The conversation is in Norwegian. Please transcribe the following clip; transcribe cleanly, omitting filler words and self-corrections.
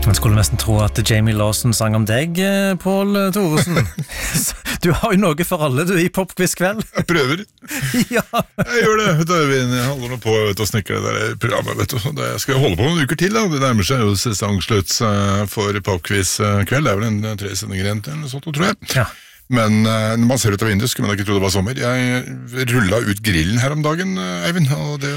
Man skulle nesten tro at Jamie Lawson sang om deg, Pål Thoresen. Du har jo noe for alle, du, i Popquiz-kveld. Jeg prøver. Ja. Jeg gjør det, vet du, jeg holder nå på å snekre det der programmet, vet du. Det skal jeg holde på noen uker til, da. Det nærmer seg jo sesongslutt for Popquiz-kveld. Det er vel en 3 sendinger igjen eller sånt, tror jeg. Ja. Men når man ser ut av vinduet, skulle man ikke tro det var sommer. Jeg rullet ut grillen her om dagen, Eivind, og det